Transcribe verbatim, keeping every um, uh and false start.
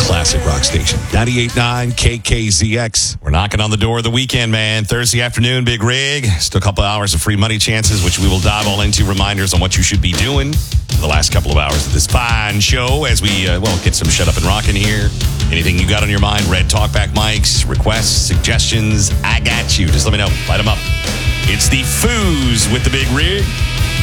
classic rock station. ninety-eight point nine K K Z X. We're knocking on the door of the weekend, man. Thursday afternoon, Big Rig. Still a couple hours of free money chances, which we will dive all into. Reminders on what you should be doing for the last couple of hours of this fine show as we, uh, well, get some shut up and rockin' here. Anything you got on your mind, Red Talkback mics, requests, suggestions, I got you. Just let me know. Light them up. It's the Foos with the Big Rig.